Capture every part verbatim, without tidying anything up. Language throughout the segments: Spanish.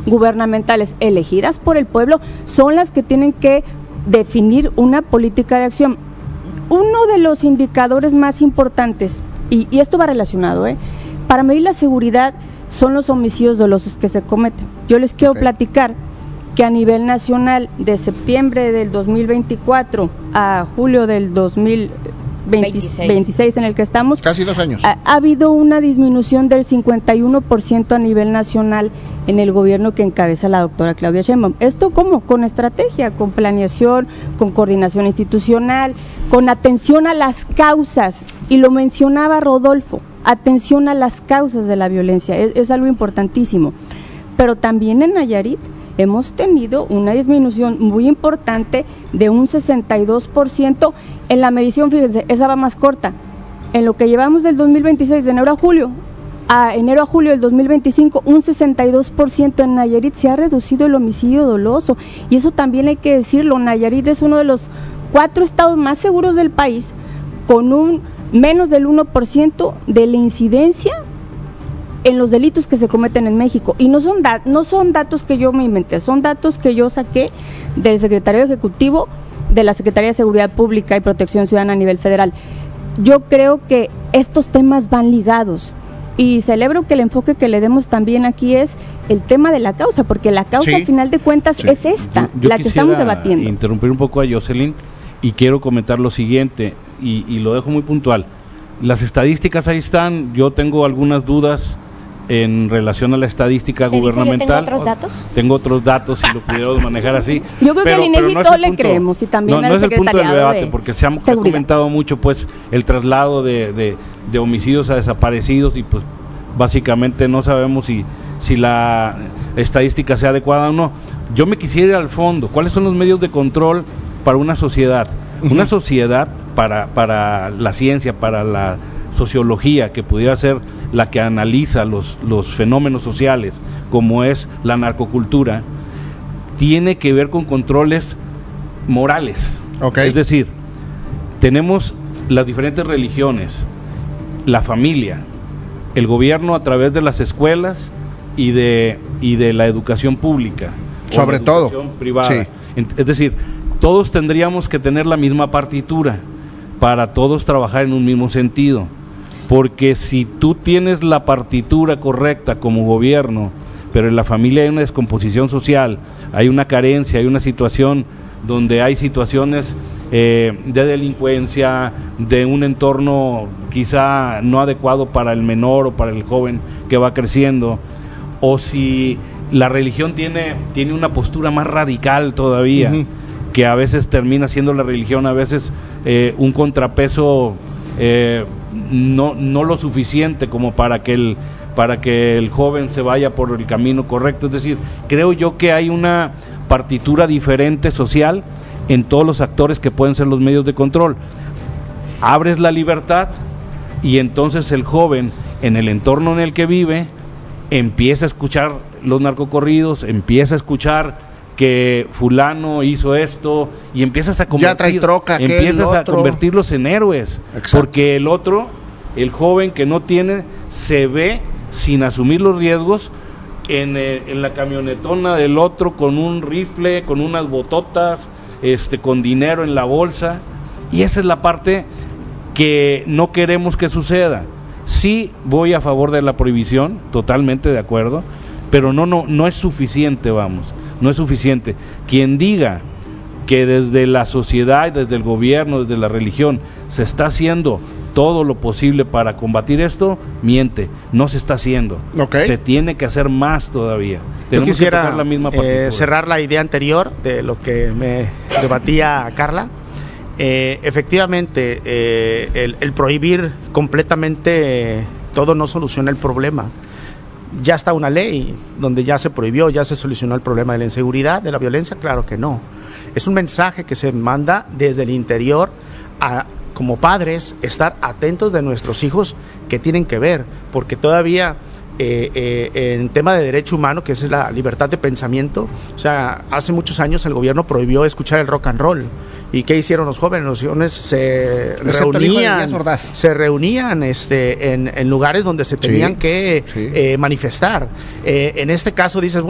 gubernamentales elegidas por el pueblo son las que tienen que definir una política de acción. Uno de los indicadores más importantes, y, y esto va relacionado, ¿eh? para medir la seguridad, son los homicidios dolosos que se cometen. Yo les quiero okay. platicar que a nivel nacional, de septiembre del dos mil veinticuatro a julio del dos mil veintiséis, en el que estamos, casi dos años, ha, ha habido una disminución del cincuenta y uno por ciento a nivel nacional en el gobierno que encabeza la doctora Claudia Sheinbaum. ¿Esto cómo? Con estrategia, con planeación, con coordinación institucional, con atención a las causas, y lo mencionaba Rodolfo, atención a las causas de la violencia, es, es algo importantísimo. Pero también en Nayarit hemos tenido una disminución muy importante de un sesenta y dos por ciento en la medición, fíjense, esa va más corta. En lo que llevamos del dos mil veintiséis, de enero a julio, a enero a julio del dos mil veinticinco, un sesenta y dos por ciento en Nayarit se ha reducido el homicidio doloso. Y eso también hay que decirlo, Nayarit es uno de los cuatro estados más seguros del país, con un menos del uno por ciento de la incidencia en los delitos que se cometen en México. Y no son, da- no son datos que yo me inventé, son datos que yo saqué del secretario ejecutivo de la Secretaría de Seguridad Pública y Protección Ciudadana a nivel federal. Yo creo que estos temas van ligados, y celebro que el enfoque que le demos también aquí es el tema de la causa, porque la causa sí. al final de cuentas sí. es esta, yo, yo la que estamos debatiendo. Interrumpir un poco a Jocelyn, y quiero comentar lo siguiente, y, y lo dejo muy puntual. Las estadísticas ahí están, yo tengo algunas dudas en relación a la estadística ¿Se gubernamental. dice que tengo otros datos? Tengo otros datos, si lo pudiéramos manejar así. Yo creo pero, que al INEGI no todo es le punto, creemos, y también no, al no es el punto del debate, de porque se ha, ha comentado mucho pues el traslado de, de, de homicidios a desaparecidos, y pues básicamente no sabemos si, si la estadística sea adecuada o no. Yo me quisiera ir al fondo. ¿Cuáles son los medios de control para una sociedad? Uh-huh. Una sociedad para, para la ciencia, para la sociología, que pudiera ser la que analiza los, los fenómenos sociales, como es la narcocultura, tiene que ver con controles morales. Okay. Es decir, tenemos las diferentes religiones, la familia, el gobierno a través de las escuelas y de, y de la educación pública. Sobre todo. Privada. Sí. Es decir, todos tendríamos que tener la misma partitura para todos trabajar en un mismo sentido. Porque si tú tienes la partitura correcta como gobierno, pero en la familia hay una descomposición social, hay una carencia, hay una situación donde hay situaciones eh, de delincuencia, de un entorno quizá no adecuado para el menor o para el joven que va creciendo, o si la religión tiene, tiene una postura más radical todavía, uh-huh. que a veces termina siendo la religión a veces eh, un contrapeso eh, no, no lo suficiente como para que el para que el joven se vaya por el camino correcto. Es decir, creo yo que hay una partitura diferente social en todos los actores que pueden ser los medios de control. Abres la libertad y entonces el joven, en el entorno en el que vive, empieza a escuchar los narcocorridos, empieza a escuchar que fulano hizo esto, y empiezas a convertir, ya trae troca, empiezas a convertirlos en héroes. Exacto. Porque el otro, el joven que no tiene, se ve sin asumir los riesgos en, eh, en la camionetona del otro, con un rifle, con unas bototas, este, con dinero en la bolsa, y esa es la parte que no queremos que suceda. Sí voy a favor de la prohibición, totalmente de acuerdo, pero no, no, no es suficiente, vamos, no es suficiente. Quien diga que desde la sociedad, desde el gobierno, desde la religión, se está haciendo todo lo posible para combatir esto, miente, no se está haciendo. Okay. Se tiene que hacer más todavía. Yo quisiera la misma eh, cerrar la idea anterior de lo que me debatía Carla. Eh, efectivamente, eh, el, el prohibir completamente eh, todo no soluciona el problema. Ya está una ley donde ya se prohibió, ya se solucionó el problema de la inseguridad, de la violencia, claro que no. Es un mensaje que se manda desde el interior a, como padres, estar atentos de nuestros hijos que tienen que ver, porque todavía eh, eh, en tema de derecho humano, que es la libertad de pensamiento, o sea, hace muchos años el gobierno prohibió escuchar el rock and roll. ¿Y qué hicieron los jóvenes? Los jóvenes se Excepto reunían, se reunían este, en, en lugares donde se tenían sí, que sí. Eh, manifestar. Eh, en este caso dices, bueno,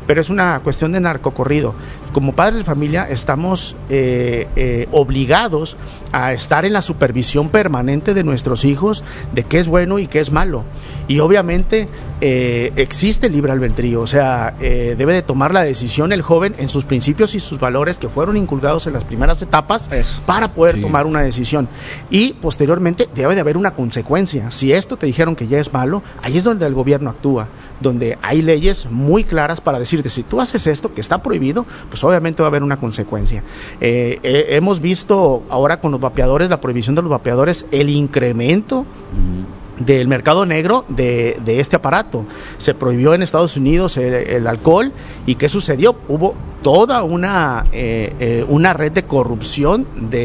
pero es una cuestión de narcocorrido. Como padres de familia estamos eh, eh, obligados a estar en la supervisión permanente de nuestros hijos, de qué es bueno y qué es malo. Y obviamente eh, existe libre albedrío, o sea, eh, debe de tomar la decisión el joven en sus principios y sus valores que fueron inculcados en las primeras etapas Eso. para poder sí. tomar una decisión. Y posteriormente debe de haber una consecuencia. Si esto te dijeron que ya es malo, ahí es donde el gobierno actúa, donde hay leyes muy claras para decirte, si tú haces esto que está prohibido, pues obviamente va a haber una consecuencia. Eh, eh, hemos visto ahora con los vapeadores, la prohibición de los vapeadores, el incremento mm. del mercado negro de, de este aparato. Se prohibió en Estados Unidos el, el alcohol, y ¿qué sucedió? Hubo toda una, eh, eh, una red de corrupción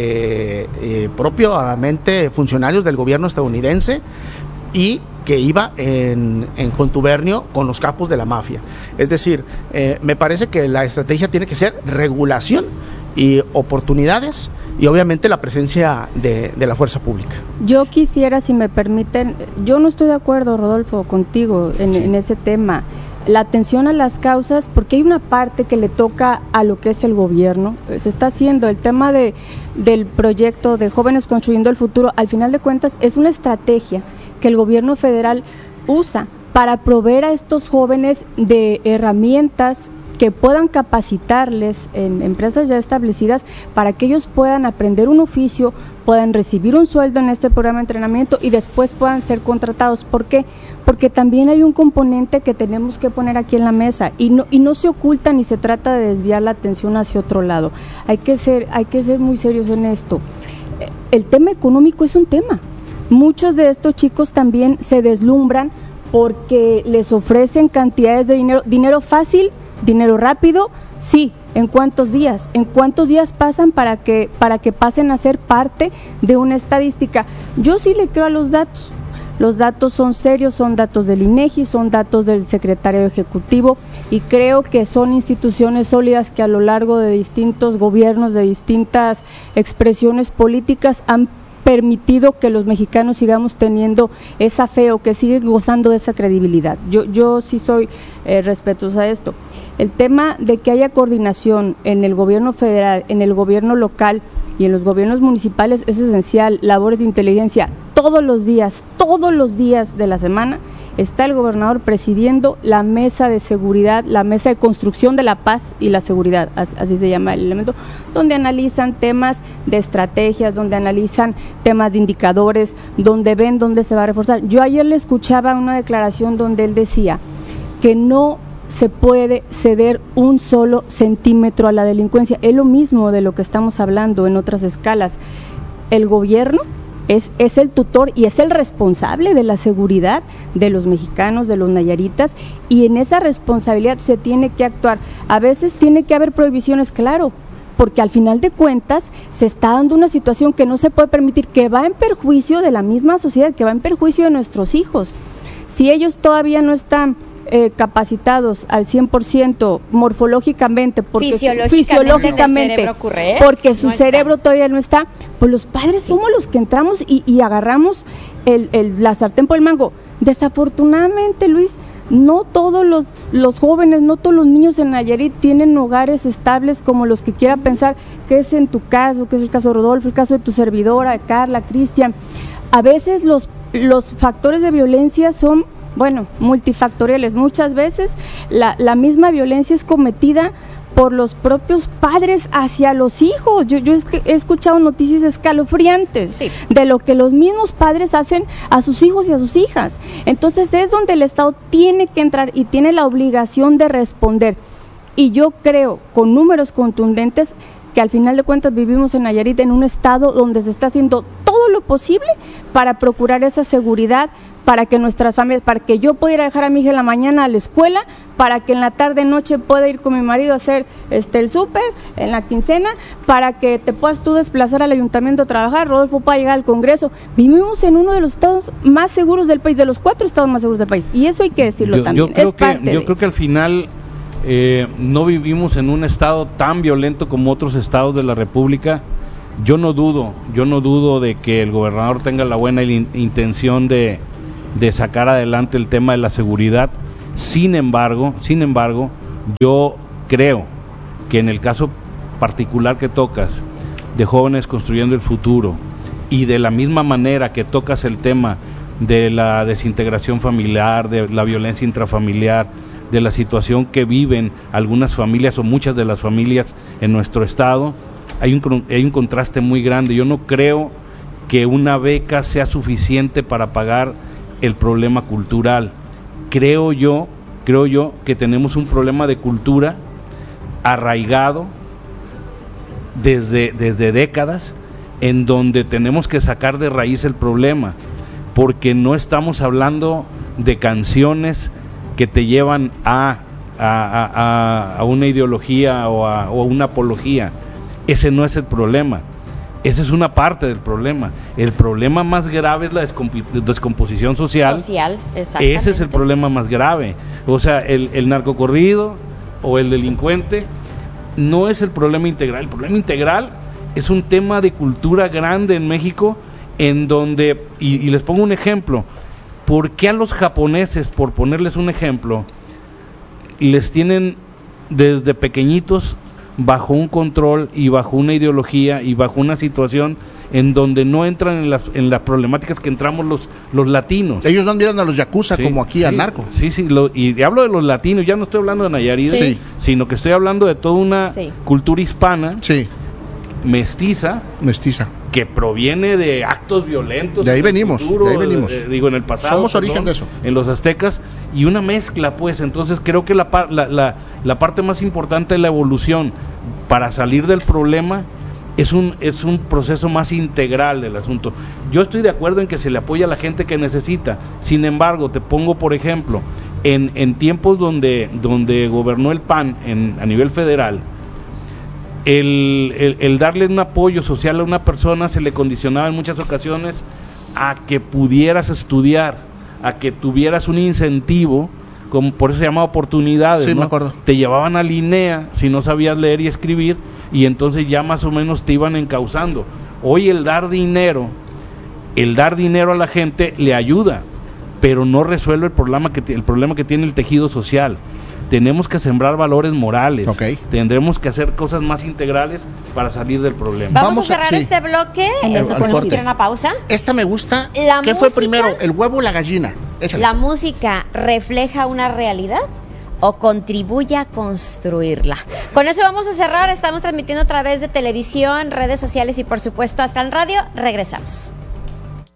de eh, propiamente funcionarios del gobierno estadounidense, y que iba en, en contubernio con los capos de la mafia. Es decir, eh, me parece que la estrategia tiene que ser regulación y oportunidades, y obviamente la presencia de, de la fuerza pública. Yo quisiera, si me permiten, yo no estoy de acuerdo, Rodolfo, contigo en, en ese tema. La atención a las causas, porque hay una parte que le toca a lo que es el gobierno. Se está haciendo el tema de del proyecto de Jóvenes Construyendo el Futuro. Al final de cuentas es una estrategia que el gobierno federal usa para proveer a estos jóvenes de herramientas que puedan capacitarles en empresas ya establecidas para que ellos puedan aprender un oficio, puedan recibir un sueldo en este programa de entrenamiento y después puedan ser contratados. ¿Por qué? Porque también hay un componente que tenemos que poner aquí en la mesa, y no y no se oculta ni se trata de desviar la atención hacia otro lado. Hay que ser hay que ser muy serios en esto. El tema económico es un tema. Muchos de estos chicos también se deslumbran porque les ofrecen cantidades de dinero, dinero fácil, dinero rápido, sí. ¿En cuántos días? ¿En cuántos días pasan para que para que pasen a ser parte de una estadística? Yo sí le creo a los datos. Los datos son serios, son datos del INEGI, son datos del secretario ejecutivo, y creo que son instituciones sólidas que a lo largo de distintos gobiernos, de distintas expresiones políticas, han permitido que los mexicanos sigamos teniendo esa fe, o que siguen gozando de esa credibilidad. Yo, yo sí soy eh, respetuosa de esto. El tema de que haya coordinación en el gobierno federal, en el gobierno local y en los gobiernos municipales es esencial. Labores de inteligencia todos los días, todos los días de la semana está el gobernador presidiendo la mesa de seguridad, la mesa de construcción de la paz y la seguridad, así se llama el elemento, donde analizan temas de estrategias, donde analizan temas de indicadores, donde ven dónde se va a reforzar. Yo ayer le escuchaba una declaración donde él decía que no se puede ceder un solo centímetro a la delincuencia. Es lo mismo de lo que estamos hablando en otras escalas. El gobierno es, es el tutor y es el responsable de la seguridad de los mexicanos, de los nayaritas, y en esa responsabilidad se tiene que actuar. A veces tiene que haber prohibiciones, claro, porque al final de cuentas se está dando una situación que no se puede permitir, que va en perjuicio de la misma sociedad, que va en perjuicio de nuestros hijos. Si ellos todavía no están Eh, capacitados al cien por ciento morfológicamente, porque fisiológicamente, fisiológicamente ocurre, ¿eh? porque su no cerebro todavía no está, pues los padres sí. somos los que entramos y, y agarramos el, el, la sartén por el mango. Desafortunadamente, Luis, no todos los, los jóvenes, no todos los niños en Nayarit tienen hogares estables como los que quiera pensar que es en tu caso, que es el caso de Rodolfo, el caso de tu servidora, de Carla, Cristian. A veces los, los factores de violencia son, bueno, multifactoriales. Muchas veces la, la misma violencia es cometida por los propios padres hacia los hijos. Yo, yo he escuchado noticias escalofriantes sí. de lo que los mismos padres hacen a sus hijos y a sus hijas. Entonces es donde el Estado tiene que entrar y tiene la obligación de responder. Y yo creo, con números contundentes, que al final de cuentas vivimos en Nayarit en un estado donde se está haciendo todo lo posible para procurar esa seguridad, para que nuestras familias, para que yo pueda ir a dejar a mi hija en la mañana a la escuela, para que en la tarde noche pueda ir con mi marido a hacer este el súper en la quincena, para que te puedas tú desplazar al ayuntamiento a trabajar, Rodolfo pueda llegar al Congreso. Vivimos en uno de los estados más seguros del país, de los cuatro estados más seguros del país, y eso hay que decirlo yo, también. Yo creo, es que, parte yo de... creo que al final eh, no vivimos en un estado tan violento como otros estados de la República. Yo no dudo, yo no dudo de que el gobernador tenga la buena in- intención de de sacar adelante el tema de la seguridad. Sin embargo, sin embargo, Yo creo que en el caso particular que tocas de Jóvenes Construyendo el Futuro, y de la misma manera que tocas el tema de la desintegración familiar, de la violencia intrafamiliar, de la situación que viven algunas familias o muchas de las familias en nuestro estado, hay un, hay un contraste muy grande. Yo no creo que una beca sea suficiente para pagar el problema cultural. Creo yo, creo yo que tenemos un problema de cultura arraigado desde, desde décadas, en donde tenemos que sacar de raíz el problema, porque no estamos hablando de canciones que te llevan a, a, a, a una ideología o a, o a una apología. Ese no es el problema, esa es una parte del problema. El problema más grave es la descomp- descomposición social, social ese es el problema más grave. O sea, el, el narcocorrido o el delincuente no es el problema integral. El problema integral es un tema de cultura grande en México, en donde, y, y les pongo un ejemplo, ¿por qué a los japoneses, por ponerles un ejemplo, les tienen desde pequeñitos bajo un control y bajo una ideología y bajo una situación en donde no entran en las, en las problemáticas que entramos los, los latinos? Ellos no miran a los yakuza sí, como aquí sí, al narco. Sí, sí, lo, y hablo de los latinos, ya no estoy hablando de Nayarit, sí. sino que estoy hablando de toda una sí. cultura hispana. Sí. Mestiza, mestiza, que proviene de actos violentos. De ahí venimos, futuro, de ahí venimos. Eh, digo, en el pasado. Somos perdón, origen de eso. En los aztecas, y una mezcla, pues. Entonces creo que la, la, la, la parte más importante de la evolución para salir del problema es un, es un proceso más integral del asunto. Yo estoy de acuerdo en que se le apoya a la gente que necesita. Sin embargo, te pongo, por ejemplo, en, en tiempos donde, donde gobernó el P A N en, a nivel federal, El, el, el darle un apoyo social a una persona se le condicionaba en muchas ocasiones a que pudieras estudiar, a que tuvieras un incentivo, como por eso se llama oportunidades, sí, ¿no? me acuerdo. Te llevaban a Linea si no sabías leer y escribir, y entonces ya más o menos te iban encauzando. Hoy el dar dinero, el dar dinero a la gente le ayuda, pero no resuelve el problema que, el problema que tiene el tejido social. Tenemos que sembrar valores morales. Okay. Tendremos que hacer cosas más integrales para salir del problema. Vamos, Vamos a cerrar a, sí. este bloque. ¿Podemos ir a una pausa? Esta me gusta. La ¿Qué música, fue primero, el huevo o la gallina? Échale. ¿La música refleja una realidad o contribuye a construirla? Con eso vamos a cerrar. Estamos transmitiendo a través de televisión, redes sociales y por supuesto hasta en radio. Regresamos.